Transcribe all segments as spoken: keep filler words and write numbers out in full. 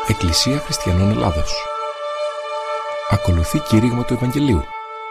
Εκκλησία Χριστιανών Ελλάδος. Ακολουθεί κήρυγμα του Ευαγγελίου.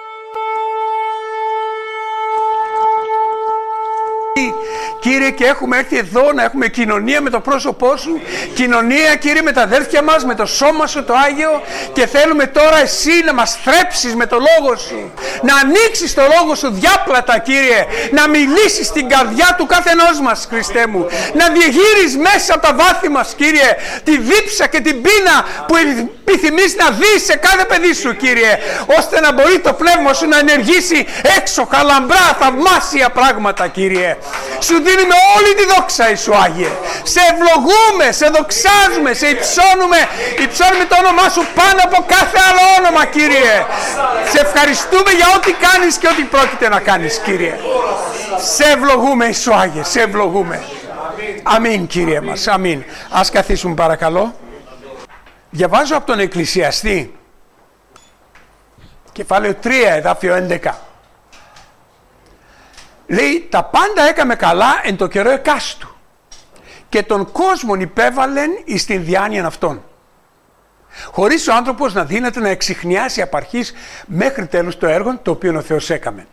Κύριε, και έχουμε έρθει εδώ να έχουμε κοινωνία με το πρόσωπό Σου, κοινωνία, Κύριε, με τα αδέρφια μας, με το σώμα Σου το Άγιο, και θέλουμε τώρα Εσύ να μας θρέψεις με το Λόγο Σου, να ανοίξεις το Λόγο Σου διάπλατα, Κύριε, να μιλήσεις στην καρδιά του καθενός μας, Χριστέ μου, να διεγείρεις μέσα από τα βάθη μας, Κύριε, τη δίψα και την πείνα που επιθυμείς να δεις σε κάθε παιδί Σου, Κύριε, ώστε να μπορεί το πνεύμα Σου να ενεργήσει έξοχα, λαμπρά, θαυμάσια πράγματα, Κύριε. Σου δίνουμε όλη τη δόξα, Ιησού Άγιε. Σε ευλογούμε, σε δοξάζουμε, σε υψώνουμε. Υψώνουμε το όνομά Σου πάνω από κάθε άλλο όνομα, Κύριε. Σε ευχαριστούμε για ό,τι κάνεις και ό,τι πρόκειται να κάνεις, Κύριε. Σε ευλογούμε, Ιησού Άγιε, σε ευλογούμε. Αμήν, Κύριε μας, αμήν. Ας καθίσουμε παρακαλώ. Διαβάζω από τον Εκκλησιαστή, κεφάλαιο τρία, εδάφιο έντεκα. Λέει, τα πάντα έκαμε καλά εν το καιρό εκάστου και τον κόσμον υπέβαλεν εις την διάνοιαν αυτών, χωρίς ο άνθρωπος να δύναται να εξιχνιάσει απαρχής μέχρι τέλους το έργο το οποίο ο Θεός έκαμε.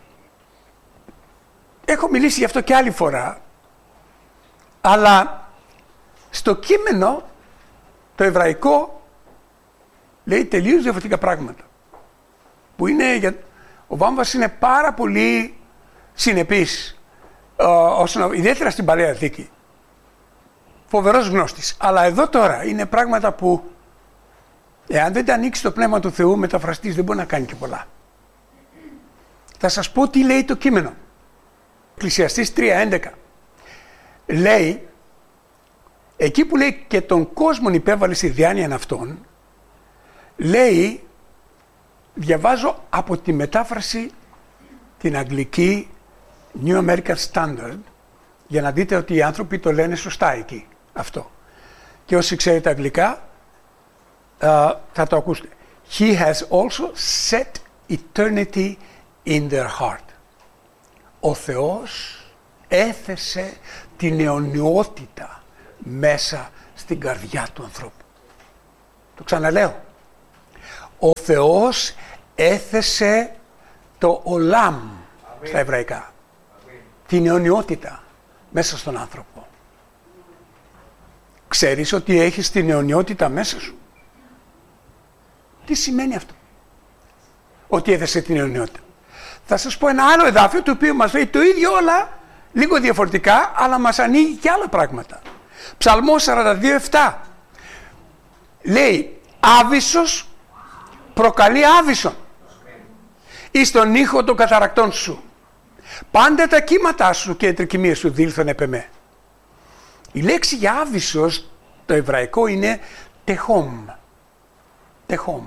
Έχω μιλήσει γι' αυτό και άλλη φορά, αλλά στο κείμενο το εβραϊκό λέει τελείως διαφορετικά πράγματα, που είναι, για... ο Βάμβας είναι πάρα πολύ συνεπής, ε, όσον, ιδιαίτερα στην Παλαιά Διαθήκη. Φοβερός γνώστης. Αλλά εδώ τώρα είναι πράγματα που, εάν δεν τα ανοίξει το Πνεύμα του Θεού, μεταφραστής δεν μπορεί να κάνει και πολλά. Θα σας πω τι λέει το κείμενο. Εκκλησιαστής τρία έντεκα. Λέει, εκεί που λέει και τον κόσμον υπέβαλε στη διάνοιαν αυτών, λέει, διαβάζω από τη μετάφραση την αγγλική New American Standard, για να δείτε ότι οι άνθρωποι το λένε σωστά εκεί αυτό. Και όσοι ξέρετε αγγλικά uh, θα το ακούσετε. He has also set eternity in their heart. Ο Θεός έθεσε την αιωνιότητα μέσα στην καρδιά του ανθρώπου. Το ξαναλέω. Ο Θεός έθεσε το ολάμ στα εβραϊκά. Την αιωνιότητα μέσα στον άνθρωπο. Ξέρεις ότι έχεις την αιωνιότητα μέσα σου? Τι σημαίνει αυτό? Ότι έδεσε την αιωνιότητα. Θα σας πω ένα άλλο εδάφιο το οποίο μας λέει το ίδιο, όλα λίγο διαφορετικά, αλλά μας ανοίγει και άλλα πράγματα. Ψαλμός σαράντα δύο επτά λέει, άβυσσος προκαλεί άβυσσον εις τον ήχο των καταρακτών σου. Πάντα τα κύματά σου και οι τρικυμίες σου δήλθον επ' εμέ. Η λέξη για άβυσσος, το εβραϊκό, είναι τεχόμ. Τεχόμ.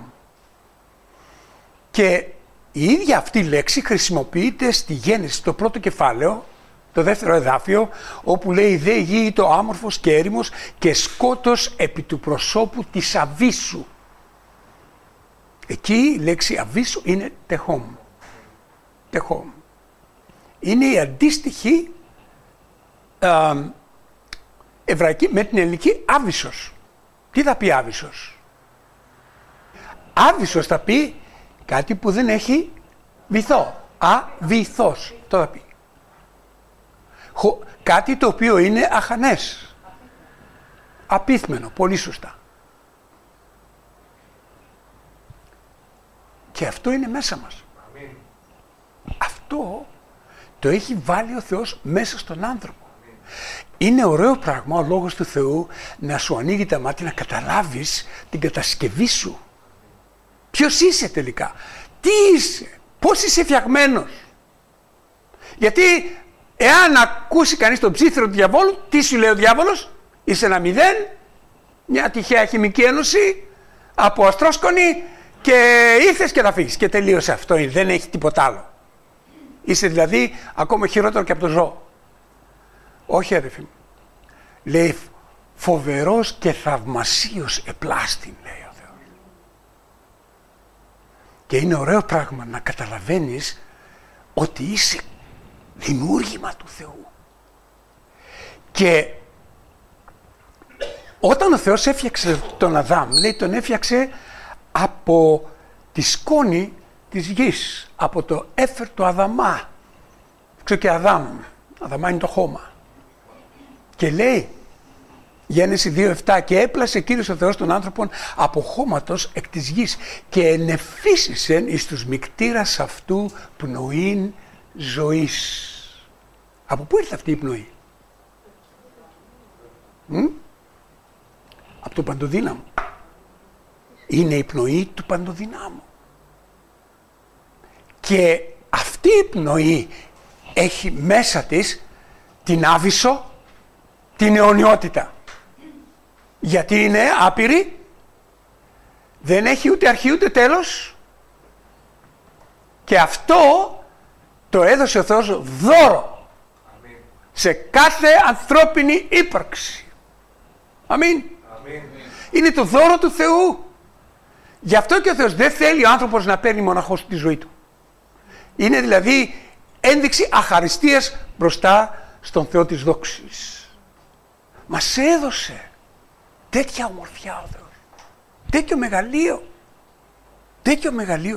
Και η ίδια αυτή λέξη χρησιμοποιείται στη Γένεση, το πρώτο κεφάλαιο, το δεύτερο εδάφιο, όπου λέει «Δε γη το άμορφος και έρημος και σκότος επί του προσώπου της αβύσσου». Εκεί η λέξη αβύσσου είναι τεχόμ. Τεχόμ. Είναι η αντίστοιχη α, εβραϊκή με την ελληνική άβυσσος. Τι θα πει άβυσσος? Άβυσσος θα πει κάτι που δεν έχει βυθό. Αβυθός το θα πει. Χω, κάτι το οποίο είναι αχανές. Απίθμενο, πολύ σωστά. Και αυτό είναι μέσα μας. Αμήν. Αυτό το έχει βάλει ο Θεός μέσα στον άνθρωπο. Αμήν. Είναι ωραίο πράγμα ο Λόγος του Θεού να σου ανοίγει τα μάτια, να καταλάβεις την κατασκευή σου. Ποιος είσαι τελικά? Τι είσαι? Πώς είσαι φτιαγμένος? Γιατί εάν ακούσει κανείς τον ψίθυρο του διαβόλου, τι σου λέει ο διάβολος? Είσαι ένα μηδέν, μια τυχαία χημική ένωση από αστρόσκονη, και ήρθες και θα φύγεις και τελείωσε αυτό, δεν έχει τίποτα άλλο. Είσαι δηλαδή ακόμα χειρότερο και από το ζώο. Όχι αδελφοί μου. Λέει φοβερός και θαυμασίος επλάστην, λέει ο Θεός. Και είναι ωραίο πράγμα να καταλαβαίνεις ότι είσαι δημιούργημα του Θεού. Και Όταν ο Θεός έφτιαξε τον Αδάμ, λέει, τον έφτιαξε από τη σκόνη της γης, από το έφερ του Αδαμά. Ξέρω και Αδάμ, Αδαμά είναι το χώμα. Και λέει, Γένεση δύο επτά, και έπλασε Κύριος ο Θεός των άνθρωπων από χώματος εκ της γης και ενεφύσισεν εις τους μικτήρας αυτού πνοήν ζωής. Από πού ήρθε αυτή η πνοή? Μ? Από το Παντοδύναμο. Είναι η πνοή του Παντοδυνάμου. Και αυτή η πνοή έχει μέσα της την άβυσσο, την αιωνιότητα. Γιατί είναι άπειρη, δεν έχει ούτε αρχή ούτε τέλος, και αυτό το έδωσε ο Θεός δώρο Αμήν. Σε κάθε ανθρώπινη ύπαρξη. Αμήν. Αμήν. Είναι το δώρο του Θεού. Γι' αυτό και ο Θεός δεν θέλει ο άνθρωπος να παίρνει μοναχός τη ζωή του. Είναι δηλαδή ένδειξη αχαριστίας μπροστά στον Θεό της δόξης. Μας έδωσε τέτοια ομορφιά ο Θεός, τέτοιο μεγαλείο, τέτοιο μεγαλείο.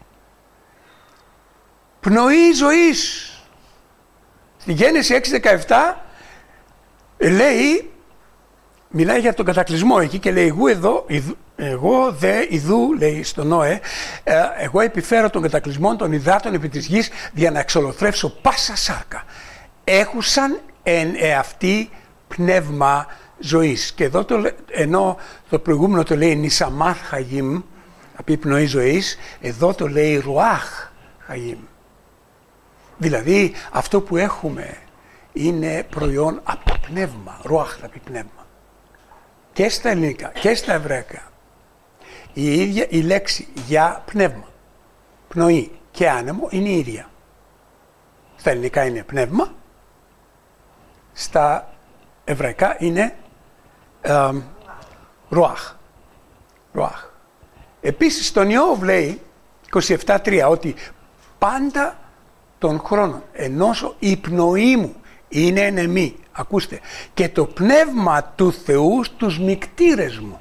Πνοή ζωής. Στη Γένεση έξι δεκαεπτά λέει, μιλάει για τον κατακλυσμό εκεί και λέει, εγώ εδώ, εγώ δε ιδού, λέει στον Νόε, εγώ επιφέρω τον κατακλυσμό των υδάτων επί της γης για να εξολοθρεύσω πάσα σάρκα. Έχουσαν εν εαυτή πνεύμα ζωής. Και εδώ το, ενώ το προηγούμενο το λέει νισαμάθ χαγίμ, από πνοή ζωής, εδώ το λέει ρουάχ χαγίμ. Δηλαδή αυτό που έχουμε είναι προϊόν από το πνεύμα, ρουάχ θα πει πνεύμα. Και στα ελληνικά και στα εβραϊκά η ίδια η λέξη για πνεύμα, πνοή και άνεμο είναι η ίδια. Στα ελληνικά είναι πνεύμα, στα εβραϊκά είναι ε, ρουάχ. ρουάχ. Επίσης στον Ιώβ λέει είκοσι επτά τρία ότι πάντα των χρόνων ενώσο η πνοή μου είναι εν εμή, ακούστε, και το πνεύμα του Θεού στους μικτήρες μου.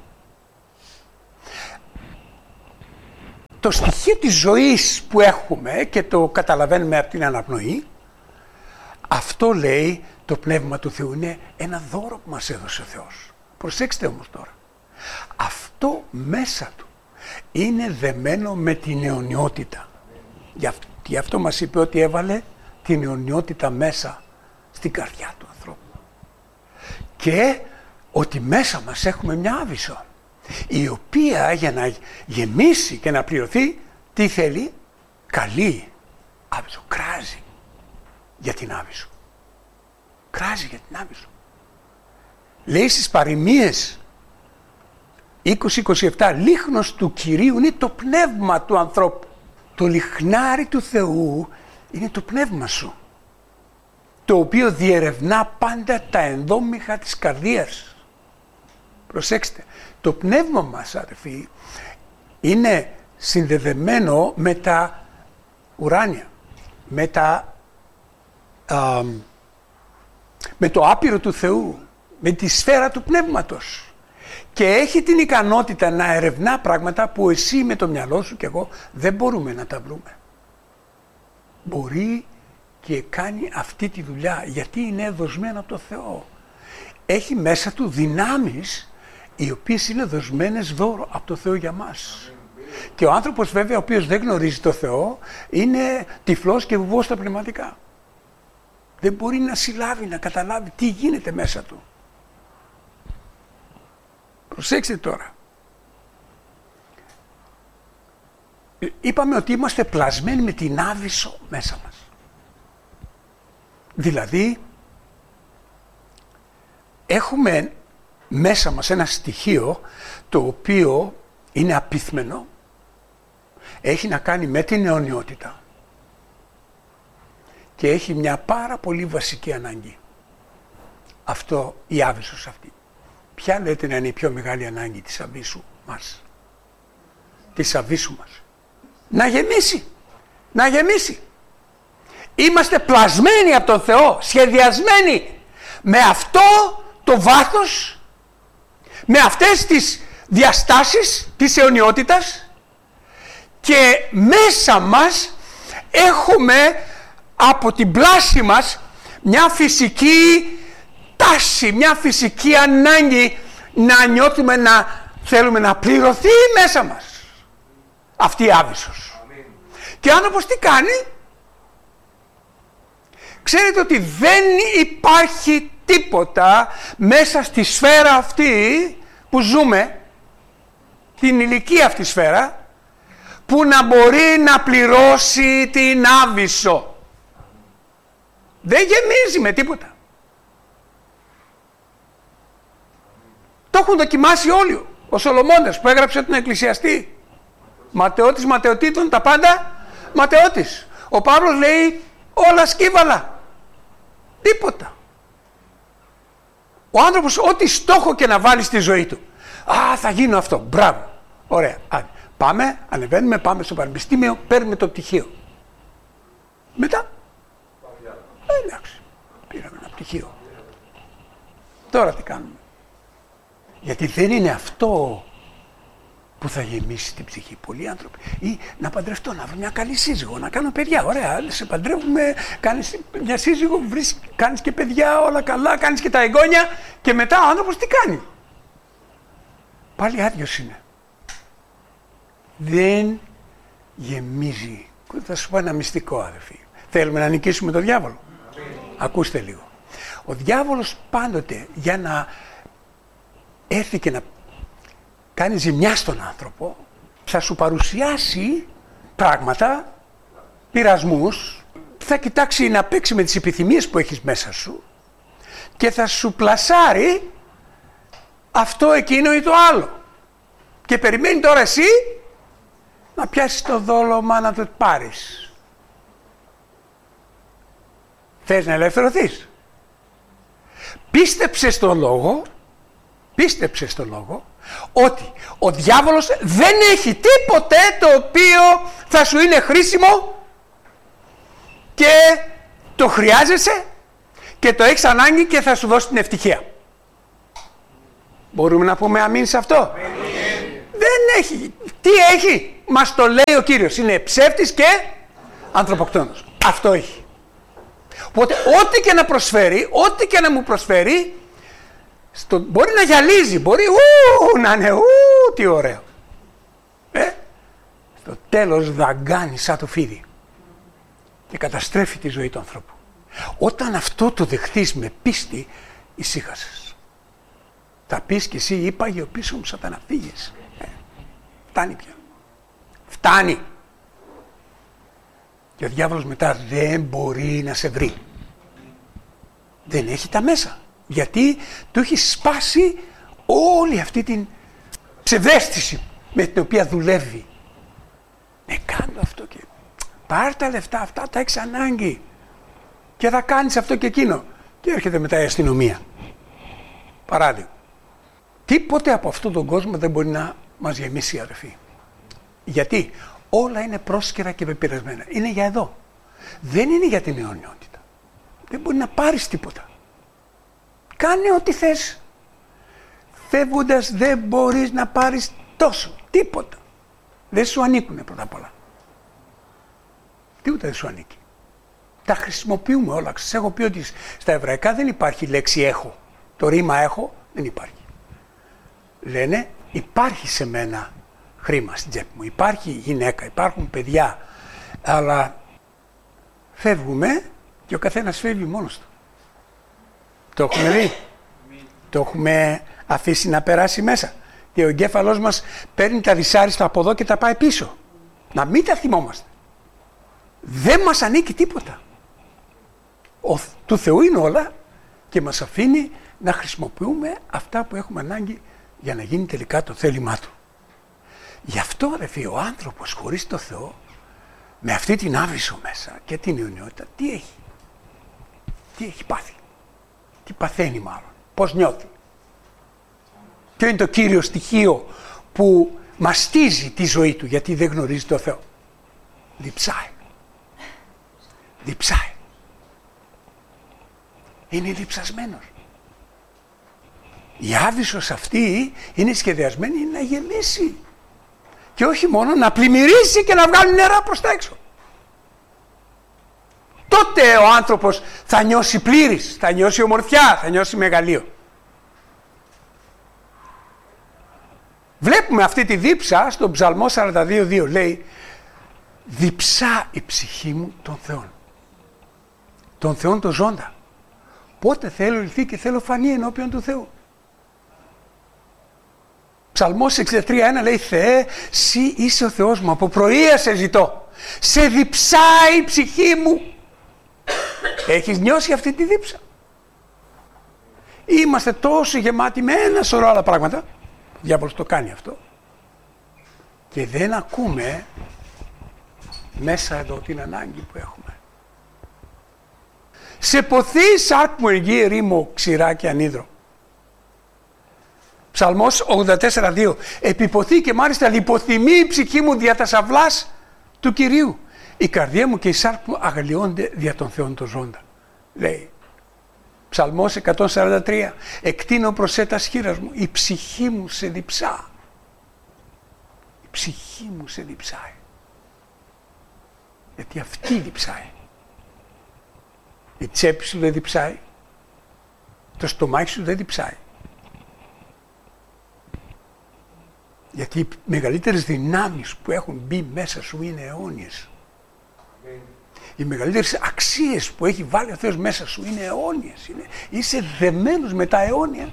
Το στοιχείο της ζωής που έχουμε και το καταλαβαίνουμε από την αναπνοή, αυτό λέει το πνεύμα του Θεού, είναι ένα δώρο που μας έδωσε ο Θεός. Προσέξτε όμως τώρα, αυτό μέσα του είναι δεμένο με την αιωνιότητα. Γι' αυτό, γι' αυτό μας είπε ότι έβαλε την αιωνιότητα μέσα στην καρδιά του ανθρώπου. Και ότι μέσα μας έχουμε μια άβυσσο, η οποία για να γεμίσει και να πληρωθεί, τι θέλει? Καλή άβυσσο, κράζει για την άβυσσο. Κράζει για την άβυσσο. Λέει στις παροιμίες είκοσι είκοσι επτά, λίχνος του Κυρίου είναι το πνεύμα του ανθρώπου. Το λιχνάρι του Θεού είναι το πνεύμα σου, το οποίο διερευνά πάντα τα ενδόμηχα της καρδίας. Προσέξτε, το πνεύμα μας, αδερφοί, είναι συνδεδεμένο με τα ουράνια, με, τα, α, με το άπειρο του Θεού, με τη σφαίρα του πνεύματος. Και έχει την ικανότητα να ερευνά πράγματα που εσύ με το μυαλό σου και εγώ δεν μπορούμε να τα βρούμε. Μπορεί και κάνει αυτή τη δουλειά γιατί είναι δοσμένο από το Θεό. Έχει μέσα του δυνάμεις οι οποίες είναι δοσμένες δώρο από το Θεό για μας. Και ο άνθρωπος βέβαια ο οποίος δεν γνωρίζει το Θεό είναι τυφλός και βουβός στα πνευματικά. Δεν μπορεί να συλλάβει, να καταλάβει τι γίνεται μέσα του. Προσέξτε τώρα. Είπαμε ότι είμαστε πλασμένοι με την άβυσσο μέσα μας. Δηλαδή, έχουμε μέσα μας ένα στοιχείο το οποίο είναι απίθμενο, έχει να κάνει με την αιωνιότητα και έχει μια πάρα πολύ βασική ανάγκη. Αυτό, η άβυσσος αυτή. Ποια λέτε να είναι η πιο μεγάλη ανάγκη της αβύσσου μας? Της αβύσσου μας. Να γεμίσει. Να γεμίσει. Είμαστε πλασμένοι από τον Θεό, σχεδιασμένοι με αυτό το βάθος, με αυτές τις διαστάσεις της αιωνιότητας και μέσα μας έχουμε από την πλάση μας μια φυσική τάση, μια φυσική ανάγκη να νιώθουμε, να θέλουμε να πληρωθεί μέσα μας αυτή η άβυσσος. Και ο άνθρωπος τι κάνει? Ξέρετε ότι δεν υπάρχει τίποτα μέσα στη σφαίρα αυτή που ζούμε, την ηλικία αυτή σφαίρα, που να μπορεί να πληρώσει την άβυσσο. Δεν γεμίζει με τίποτα. Το έχουν δοκιμάσει όλοι. Ο Σολομώντας που έγραψε τον Εκκλησιαστή. Ματαιώτης ματαιωτήτων, τα πάντα ματαιώτης. Ο Παύλος λέει όλα σκύβαλα. Τίποτα. Ο άνθρωπος ό,τι στόχο και να βάλει στη ζωή του. Α, θα γίνω αυτό. Μπράβο. Ωραία. Άντε. Πάμε, ανεβαίνουμε, πάμε στο πανεπιστήμιο, παίρνουμε το πτυχίο. Μετά. Ε, εντάξει. Πήραμε ένα πτυχίο. Τώρα τι κάνουμε? Γιατί δεν είναι αυτό που θα γεμίσει την ψυχή. Πολλοί άνθρωποι. Ή να παντρευτώ, να βρω μια καλή σύζυγο, να κάνω παιδιά. Ωραία, σε παντρεύουμε, κάνεις μια σύζυγο, βρεις, κάνεις και παιδιά, όλα καλά, κάνεις και τα εγγόνια και μετά ο άνθρωπος τι κάνει? Πάλι άδειος είναι. Δεν γεμίζει. Θα σου πω ένα μυστικό, αδερφοί. Θέλουμε να νικήσουμε τον διάβολο. Mm. Ακούστε λίγο. Ο διάβολος πάντοτε για να έρθει και να κάνει ζημιά στον άνθρωπο, θα σου παρουσιάσει πράγματα, πειρασμούς, θα κοιτάξει να παίξει με τις επιθυμίες που έχεις μέσα σου και θα σου πλασάρει αυτό, εκείνο ή το άλλο. Και περιμένει τώρα εσύ να πιάσεις το δόλωμα να το πάρεις. Θες να ελευθερωθείς? Πίστεψε στο λόγο, πίστεψε στο λόγο, ότι ο διάβολος δεν έχει τίποτε το οποίο θα σου είναι χρήσιμο και το χρειάζεσαι και το έχεις ανάγκη και θα σου δώσει την ευτυχία. Μπορούμε να πούμε αμήν σε αυτό? Δεν έχει. Τι έχει? Μας το λέει ο Κύριος. Είναι ψεύτης και ανθρωποκτόνος. Αυτό έχει. Οπότε ό,τι και να προσφέρει, ό,τι και να μου προσφέρει, στο, μπορεί να γυαλίζει, μπορεί ου, να είναι ου, τι ωραίο. Ε, στο τέλος δαγκάνει σαν το φίδι και καταστρέφει τη ζωή του ανθρώπου. Όταν αυτό το δεχτείς με πίστη, ησύχασες. Θα πεις κι εσύ, είπα για πίσω μου σατανά, φύγες. Ε, φτάνει πια. Φτάνει. Και ο διάβολος μετά δεν μπορεί να σε βρει. Δεν έχει τα μέσα. Γιατί του έχει σπάσει όλη αυτή την ψευδαίσθηση με την οποία δουλεύει. Ναι, κάνω αυτό και πάρ' τα λεφτά αυτά, τα έχεις ανάγκη. Και θα κάνεις αυτό και εκείνο. Και έρχεται μετά η αστυνομία. Παράδειγμα. Τίποτε από αυτόν τον κόσμο δεν μπορεί να μας γεμίσει, αδερφοί. Γιατί όλα είναι πρόσκαιρα και πεπειρασμένα. Είναι για εδώ. Δεν είναι για την αιωνιότητα. Δεν μπορεί να πάρεις τίποτα. Κάνε ό,τι θες. Φεύγοντας δεν μπορείς να πάρεις τόσο. Τίποτα. Δεν σου ανήκουνε πρώτα απ' όλα. Τίποτα δεν σου ανήκει. Τα χρησιμοποιούμε όλα. Σας έχω πει ότι στα εβραϊκά δεν υπάρχει λέξη έχω. Το ρήμα έχω δεν υπάρχει. Λένε υπάρχει σε μένα χρήμα στην τσέπη μου. Υπάρχει γυναίκα, υπάρχουν παιδιά. Αλλά φεύγουμε και ο καθένας φεύγει μόνος του. Το έχουμε δει. Το έχουμε αφήσει να περάσει μέσα. Και ο εγκέφαλός μας παίρνει τα δυσάριστα από εδώ και τα πάει πίσω. Να μην τα θυμόμαστε. Δεν μας ανήκει τίποτα. Ο, του Θεού είναι όλα και μας αφήνει να χρησιμοποιούμε αυτά που έχουμε ανάγκη για να γίνει τελικά το θέλημά του. Γι' αυτό, αδερφοί, ο άνθρωπος χωρίς το Θεό, με αυτή την άβυσσο μέσα και την αιωνιότητα, τι έχει? Τι έχει πάθει? Τι παθαίνει μάλλον? Πώς νιώθει? Ποιο είναι το κύριο στοιχείο που μαστίζει τη ζωή του γιατί δεν γνωρίζει το Θεό? Διψάει. Διψάει. Είναι διψασμένος. Η Άβυσσος αυτή είναι σχεδιασμένη να γεμίσει. Και όχι μόνο να πλημμυρίσει και να βγάλει νερά προς τα έξω. Τότε ο άνθρωπος θα νιώσει πλήρης, θα νιώσει ομορφιά, θα νιώσει μεγαλείο. Βλέπουμε αυτή τη δίψα στον Ψαλμό σαράντα δύο δύο, λέει «Διψά η ψυχή μου τον Θεόν, τον Θεόν τον ζώντα. Πότε θέλω λυθεί και θέλω φανεί ενώπιον του Θεού». Ψαλμός εξήντα τρία ένα λέει «Θεέ, Συ είσαι ο Θεός μου, από πρωία σε ζητώ, σε διψάει η ψυχή μου». Έχεις νιώσει αυτή τη δίψα? Είμαστε τόσο γεμάτοι με ένα σωρό άλλα πράγματα, ο διάβολος το κάνει αυτό, και δεν ακούμε μέσα εδώ την ανάγκη που έχουμε. «Σε ποθεί σάρκ μου εργή ερήμο ξηρά και ανίδρο». Ψαλμός ογδόντα τέσσερα δύο. «Επιποθεί και μάλιστα λιποθυμεί η ψυχή μου δια τα σαυλάς του Κυρίου. Η καρδία μου και η σάρκ μου αγαλιώνται δια των Θεών των ζώντα». Λέει. Ψαλμός εκατόν σαράντα τρία. «Εκτείνω προς σε τας χείλας μου, η ψυχή μου σε διψά». Η ψυχή μου σε διψάει. Γιατί αυτή διψάει. Η τσέπη σου δεν διψάει. Το στομάχι σου δεν διψάει. Γιατί οι μεγαλύτερες δυνάμεις που έχουν μπει μέσα σου είναι αιώνιες. Amen. Οι μεγαλύτερες αξίες που έχει βάλει ο Θεός μέσα σου είναι αιώνιες. Είναι, είσαι δεμένος με τα αιώνια.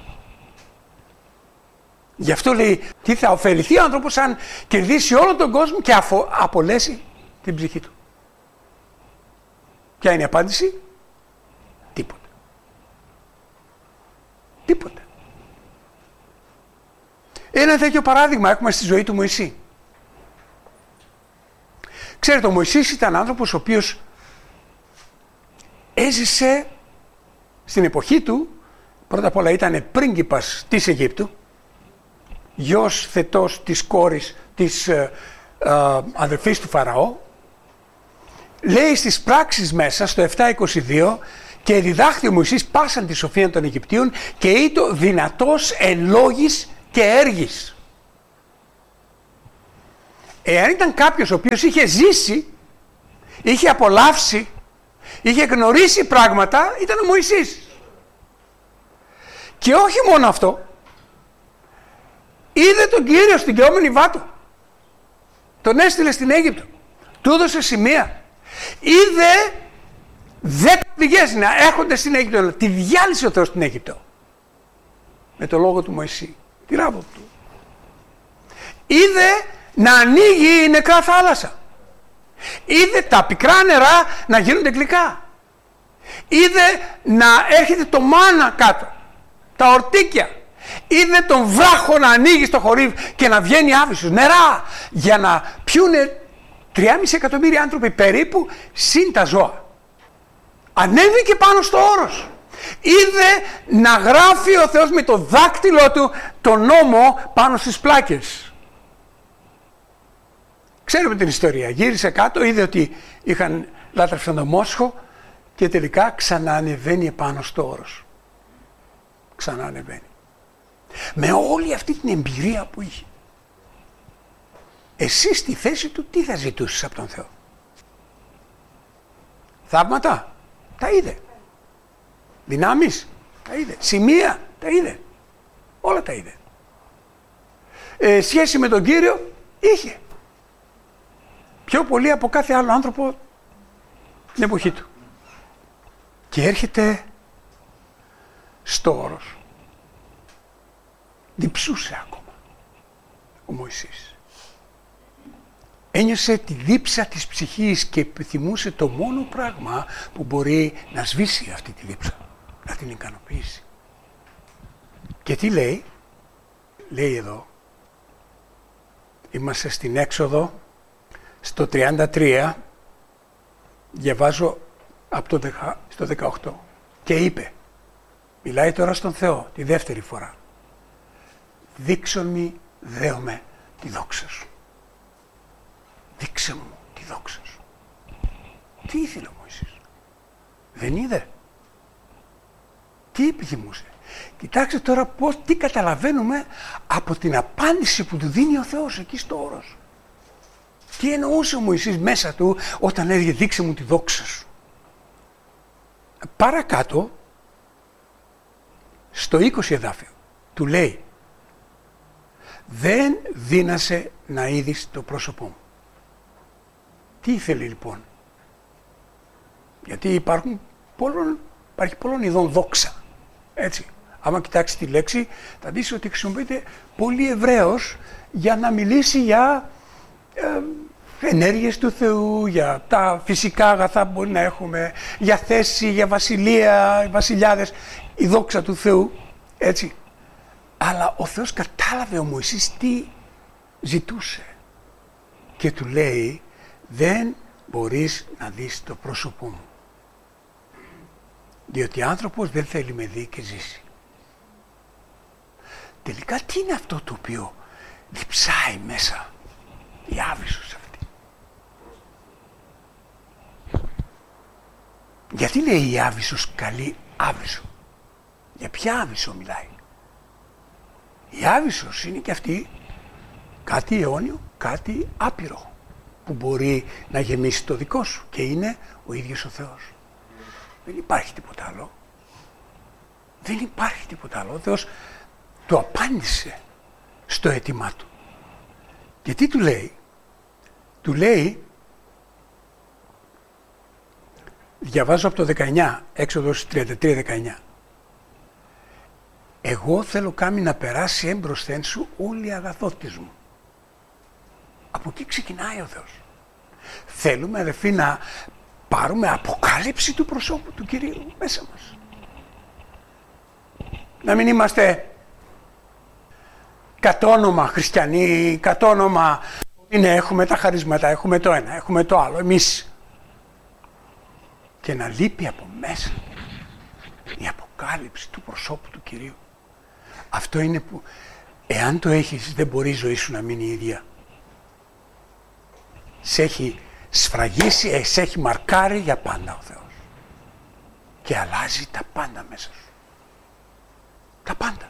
Γι' αυτό λέει, τι θα ωφεληθεί ο άνθρωπος αν κερδίσει όλο τον κόσμο και αφο, απολέσει την ψυχή του. Ποια είναι η απάντηση? Τίποτα. Τίποτα. Ένα τέτοιο παράδειγμα έχουμε στη ζωή του Μωυσή. Ξέρετε, ο Μωυσής ήταν άνθρωπος ο οποίος έζησε στην εποχή του, πρώτα απ' όλα ήταν πρίγκιπας της Αιγύπτου, γιος θετός της κόρης της ε, ε, αδερφής του Φαραώ. Λέει στις πράξεις μέσα στο επτά είκοσι δύο, και διδάχθη ο Μωυσής πάσαν τη σοφία των Αιγυπτίων και ήτο δυνατός εν λόγης και έργης. Εάν ήταν κάποιος ο οποίος είχε ζήσει, είχε απολαύσει, είχε γνωρίσει πράγματα, ήταν ο Μωυσής. Και όχι μόνο αυτό, είδε τον Κύριο στην καιόμενη βάτο. Τον έστειλε στην Αίγυπτο, του έδωσε σημεία. Είδε δέκα πηγές να έρχονται στην Αίγυπτο. Τη διάλυσε ο Θεός στην Αίγυπτο με το λόγο του Μωυσή, τη ράβο του. Είδε να ανοίγει η νεκρά θάλασσα. Είδε τα πικρά νερά να γίνονται γλυκά. Είδε να έρχεται το μάνα κάτω, τα ορτίκια. Είδε τον βράχο να ανοίγει στο χορύβ και να βγαίνει άβυσσος, νερά, για να πιούνε τρία και μισό εκατομμύρια άνθρωποι περίπου, συν τα ζώα. Ανέβηκε πάνω στο όρος. Είδε να γράφει ο Θεός με το δάκτυλο του τον νόμο πάνω στις πλάκες. Ξέρουμε την ιστορία. Γύρισε κάτω, είδε ότι είχαν λάτρευσαν το μόσχο και τελικά ξανά ανεβαίνει επάνω στο όρος. Ξανά ανεβαίνει. Με όλη αυτή την εμπειρία που είχε. Εσύ στη θέση του τι θα ζητούσες από τον Θεό? Θαύματα? Τα είδε. Δυνάμεις? Τα είδε. Σημεία? Τα είδε. Όλα τα είδε. Ε, σχέση με τον Κύριο? Είχε. Πιο πολύ από κάθε άλλο άνθρωπο την εποχή του. Και έρχεται στο όρος. Διψούσε ακόμα ο Μωυσής. Ένιωσε τη δίψα της ψυχής και επιθυμούσε το μόνο πράγμα που μπορεί να σβήσει αυτή τη δίψα, να την ικανοποιήσει. Και τι λέει? Λέει εδώ, είμαστε στην Έξοδο, στο τριάντα τρία, διαβάζω από το δεκα, στο δεκαοκτώ, και είπε, μιλάει τώρα στον Θεό τη δεύτερη φορά, δείξον μη δέομαι τη δόξα σου. Δείξε μου τη δόξα σου. Τι ήθελε ο Μωυσής? Δεν είδε. Τι επιθυμούσε? Κοιτάξτε τώρα πώς, τι καταλαβαίνουμε από την απάντηση που του δίνει ο Θεός εκεί στο όρος. Τι εννοούσε ο Μωυσής μέσα του όταν έλεγε δείξε μου τη δόξα σου. Παρακάτω, στο είκοσι εδάφιο, του λέει δεν δύνασε να είδεις το πρόσωπό μου. Τι ήθελε λοιπόν? Γιατί υπάρχουν πολλών, υπάρχει πολλών ειδών δόξα. Έτσι. Άμα κοιτάξει τη λέξη θα δεις ότι χρησιμοποιείται πολύ ευρέως για να μιλήσει για ε, ενέργειες του Θεού, για τα φυσικά αγαθά που μπορεί να έχουμε, για θέση, για βασιλεία, βασιλιάδες, η δόξα του Θεού. Έτσι. Αλλά ο Θεός κατάλαβε ο Μωυσής τι ζητούσε και του λέει δεν μπορείς να δεις το πρόσωπό μου. Διότι άνθρωπος δεν θέλει με δει και ζήσει. Τελικά τι είναι αυτό το οποίο διψάει μέσα η άβυσσος αυτή? Γιατί λέει η άβυσσος καλή άβυσσο? Για ποια άβυσσο μιλάει? Η άβυσσος είναι και αυτή κάτι αιώνιο, κάτι άπειρο που μπορεί να γεμίσει το δικό σου και είναι ο ίδιος ο Θεός. Δεν υπάρχει τίποτα άλλο. Δεν υπάρχει τίποτα άλλο. Ο Θεός του απάντησε στο αίτημά του. Και τι του λέει? Του λέει, διαβάζω από το δεκαεννιά, Έξοδος τριάντα τρία δεκαεννιά. Εγώ θέλω κάμει να περάσει έμπροσθεν σου όλη η αγαθότης μου. Από εκεί ξεκινάει ο Θεός. Θέλουμε αδελφοί να πάρουμε αποκάλυψη του προσώπου του Κυρίου μέσα μας. Να μην είμαστε κατόνομα χριστιανοί, κατόνομα είναι έχουμε τα χαρίσματα, έχουμε το ένα, έχουμε το άλλο, εμείς. Και να λείπει από μέσα η αποκάλυψη του προσώπου του Κυρίου. Αυτό είναι που εάν το έχεις δεν μπορεί η ζωή σου να μείνει η ίδια. Σε έχει σφραγίσει, σε έχει μαρκάρει για πάντα ο Θεός. Και αλλάζει τα πάντα μέσα σου. Τα πάντα.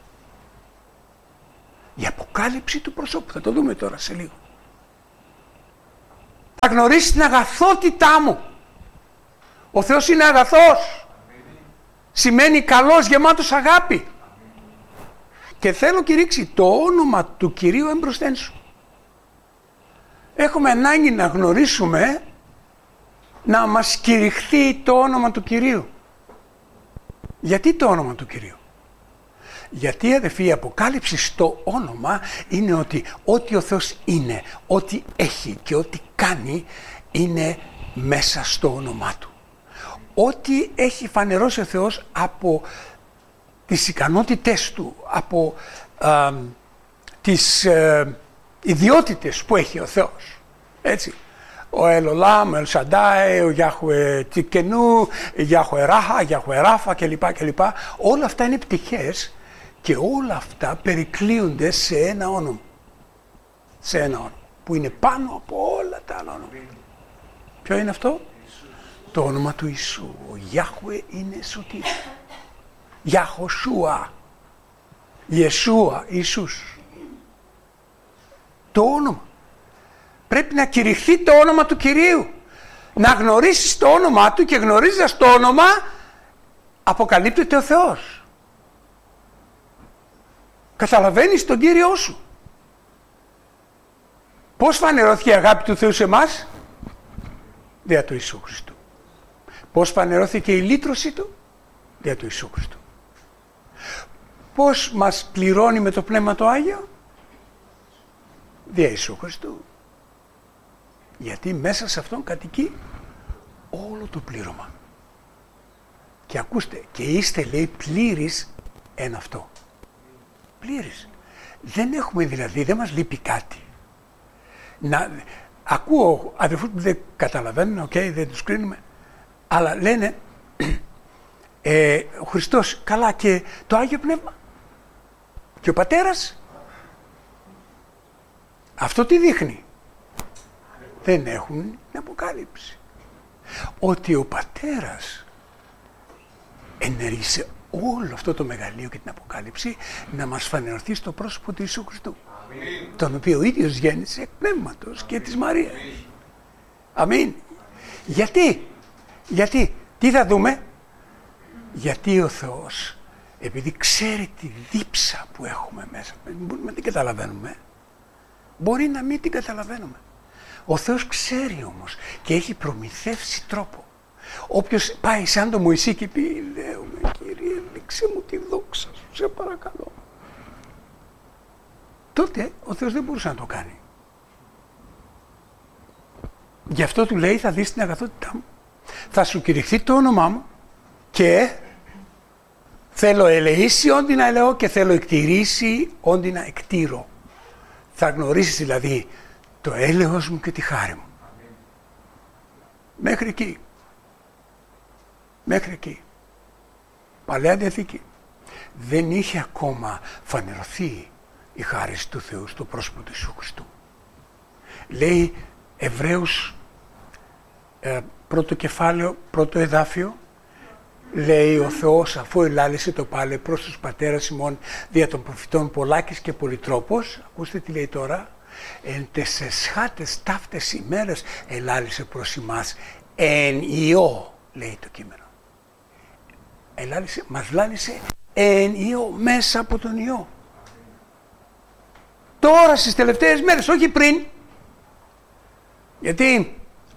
Η αποκάλυψη του προσώπου. Θα το δούμε τώρα σε λίγο. Θα γνωρίσεις την αγαθότητά μου. Ο Θεός είναι αγαθός. Σημαίνει καλός, γεμάτος αγάπη. Και θέλω κηρύξει το όνομα του Κυρίου εμπροσθέν σου. Έχουμε ανάγκη να γνωρίσουμε, να μας κηρυχθεί το όνομα του Κυρίου. Γιατί το όνομα του Κυρίου? Γιατί αδελφοί η αποκάλυψη στο όνομα είναι ότι ό,τι ο Θεός είναι, ό,τι έχει και ό,τι κάνει είναι μέσα στο όνομά Του. Ό,τι έχει φανερώσει ο Θεός από τις ικανότητες Του, από α, τις ε, ιδιότητες που έχει ο Θεός. Έτσι. Ο Ελολάμ, ο Ελσαντάι, ο Γιάχουε Τικενού, Γιάχουε Ράχα, Γιάχουε Ράφα κλπ. κλπ. Όλα αυτά είναι πτυχές και όλα αυτά περικλείονται σε ένα όνομα. Σε ένα όνομα που είναι πάνω από όλα τα άλλα όνομα. Ποιο είναι αυτό? Το όνομα του Ιησού. Ο Γιάχουε είναι σωτήρ. Γιαχοσούα. Ιεσούα, Ιησούς. Το όνομα. Πρέπει να κηρυχθεί το όνομα του Κυρίου. Να γνωρίσεις το όνομά Του και γνωρίζοντας το όνομα αποκαλύπτεται ο Θεός. Καταλαβαίνεις τον Κύριό σου. Πώς φανερώθηκε η αγάπη του Θεού σε εμάς? Δια του Ιησού Χριστού. Πώς φανερώθηκε η λύτρωση Του? Δια του Ιησού Χριστού. Πώς μας πληρώνει με το Πνεύμα το Άγιο? Δια Ιησού Χριστού. Γιατί μέσα σε αυτόν κατοικεί όλο το πλήρωμα. Και ακούστε, και είστε λέει πλήρης εν αυτό. Πλήρης. Δεν έχουμε δηλαδή, δεν μας λείπει κάτι. Να, ακούω αδερφούς που δεν καταλαβαίνουν, okay, δεν τους κρίνουμε, αλλά λένε ε, ο Χριστός, καλά και το Άγιο Πνεύμα και ο Πατέρας. Αυτό τι δείχνει? Δεν έχουν την αποκάλυψη. Ότι ο Πατέρας ενέργησε όλο αυτό το μεγαλείο και την Αποκάλυψη να μας φανερωθεί στο πρόσωπο του Ιησού Χριστού. Αμήν. Τον οποίο ο ίδιος γέννησε εκ πνεύματος και της Μαρίας. Αμήν. Γιατί, γιατί, τι θα δούμε, γιατί ο Θεός, επειδή ξέρει τη δίψα που έχουμε μέσα, μπορούμε να την καταλαβαίνουμε, μπορεί να μην την καταλαβαίνουμε. Ο Θεός ξέρει όμως και έχει προμηθεύσει τρόπο. Όποιος πάει σαν το Μωυσή και πει, λέω με Κύριε, δείξε μου τη δόξα σου, σε παρακαλώ. Τότε ο Θεός δεν μπορούσε να το κάνει. Γι' αυτό του λέει, θα δεις την αγαθότητά μου, θα σου κηρυχθεί το όνομά μου και θέλω ελεήσει όντι να ελεώ και θέλω εκτηρήσει όντι να εκτήρω. Θα γνωρίσεις δηλαδή το έλεος μου και τη χάρη μου. Μέχρι εκεί. Μέχρι εκεί. Παλαιά Διαθήκη. Δεν είχε ακόμα φανερωθεί η χάρη του Θεού στο πρόσωπο του Ιησού Χριστού. Λέει Εβραίους ε, πρώτο κεφάλαιο, πρώτο εδάφιο, λέει ο Θεός αφού ελάλησε το πάλε προς τους πατέρας ημών δια των προφητών πολλάκις και πολυτρόπος, ακούστε τι λέει τώρα, εν τες εσχάτες ταύτες ημέρες ελάλησε προς ημάς εν Υιό, λέει το κείμενο. Ελάλησε, μας λάλησε εν Υιό, μέσα από τον Υιό. Τώρα στις τελευταίες μέρες, όχι πριν. Γιατί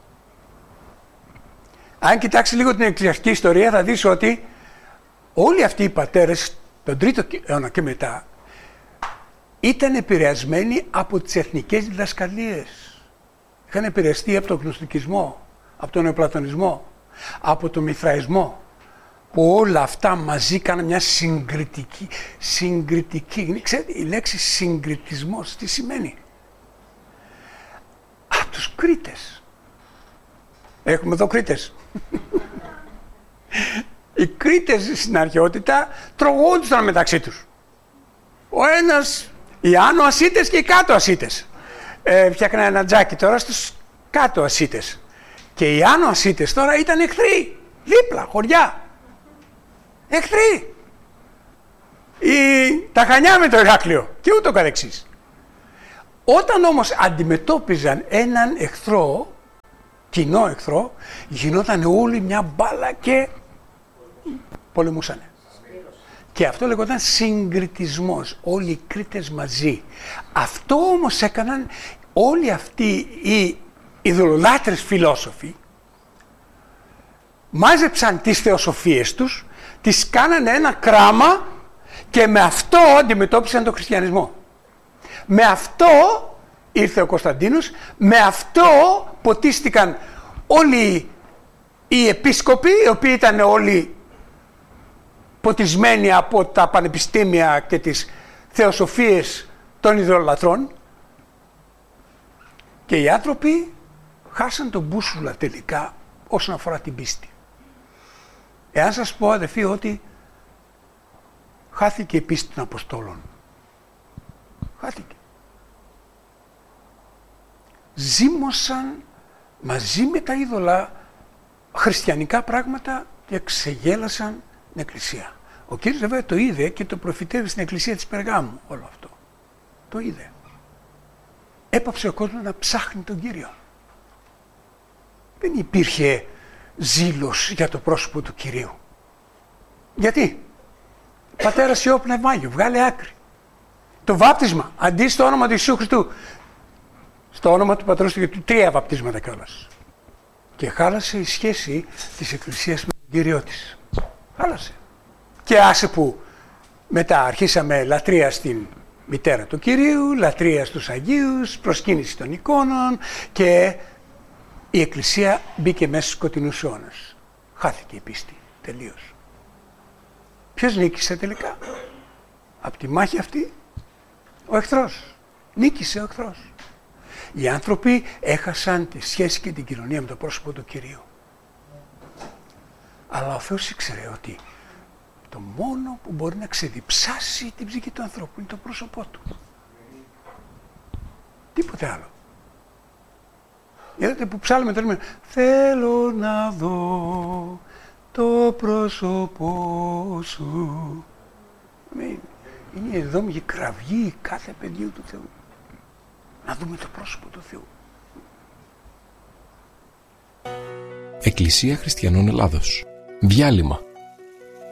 αν κοιτάξει λίγο την εκκλησιαστική ιστορία θα δεις ότι όλοι αυτοί οι πατέρες τον τρίτο αιώνα και μετά ήταν επηρεασμένοι από τις εθνικές διδασκαλίες. Είχαν επηρεαστεί από τον γνωστικισμό, από τον νεοπλατωνισμό, από τον μηθραϊσμό, που όλα αυτά μαζί κάνουν μια συγκριτική, συγκριτική, ξέρετε η λέξη συγκριτισμός τι σημαίνει? Από τους Κρήτες. Έχουμε εδώ Κρήτες. Οι Κρήτες στην αρχαιότητα τρογόντουσαν μεταξύ τους. Ο ένας, οι άνω Ασίτες και οι κάτω Ασίτες. Ε, φτιάχνανε ένα τζάκι τώρα στους κάτω Ασίτες. Και οι άνω Ασίτες τώρα ήταν εχθροί. Δίπλα, χωριά. Εχθροί. Η... Τα Χανιά με το Ηράκλειο και ούτω καθεξής. Όταν όμως αντιμετώπιζαν έναν εχθρό, κοινό εχθρό, γινόταν όλοι μια μπάλα και πολεμούσανε. Και αυτό λεγόταν συγκριτισμός, όλοι οι Κρήτες μαζί. Αυτό όμως έκαναν όλοι αυτοί οι ειδωλολάτρες φιλόσοφοι, μάζεψαν τις θεοσοφίες τους, τις κάνανε ένα κράμα και με αυτό αντιμετώπισαν τον χριστιανισμό. Με αυτό ήρθε ο Κωνσταντίνος, με αυτό ποτίστηκαν όλοι οι επίσκοποι, οι οποίοι ήταν όλοι ποτισμένοι από τα πανεπιστήμια και τις θεοσοφίες των ιδεολατρών, και οι άνθρωποι χάσαν τον μπούσουλα τελικά όσον αφορά την πίστη. Εάν σας πω αδελφοί ότι χάθηκε η πίστη των Αποστόλων. Χάθηκε. Ζήμωσαν μαζί με τα είδωλα χριστιανικά πράγματα και ξεγέλασαν την Εκκλησία. Ο Κύριος βέβαια το είδε και το προφητεύει στην Εκκλησία της Περγάμου όλο αυτό. Το είδε. Έπαψε ο κόσμος να ψάχνει τον Κύριο. Δεν υπήρχε ζήλος για το πρόσωπο του Κυρίου. Γιατί? Πατέρας Υιό Πνεύμα Άγιο, βγάλε άκρη. Το βάπτισμα, αντί στο όνομα του Ιησού Χριστού, στο όνομα του Πατρός του Γιού, τρία βαπτίσματα κιόλας. Και χάλασε η σχέση της Εκκλησίας με τον Κύριο της. Χάλασε. Και άσε που μετά αρχίσαμε λατρεία στην μητέρα του Κυρίου, λατρεία στους Αγίους, προσκύνηση των εικόνων και η Εκκλησία μπήκε μέσα στους σκοτεινούς αιώνες. Χάθηκε η πίστη τελείως. Ποιος νίκησε τελικά? Από τη μάχη αυτή ο εχθρός. Νίκησε ο εχθρός. Οι άνθρωποι έχασαν τη σχέση και την κοινωνία με το πρόσωπο του Κυρίου. Αλλά ο Θεός ήξερε ότι το μόνο που μπορεί να ξεδιψάσει την ψυχή του ανθρώπου είναι το πρόσωπό του. Τίποτε άλλο. Είδατε που ψάλουμε τώρα, θέλω να δω το πρόσωπό σου. Είναι εδώ η κραυγή κάθε παιδιού του Θεού. Να δούμε το πρόσωπο του Θεού. Εκκλησία Χριστιανών Ελλάδος. Διάλειμμα.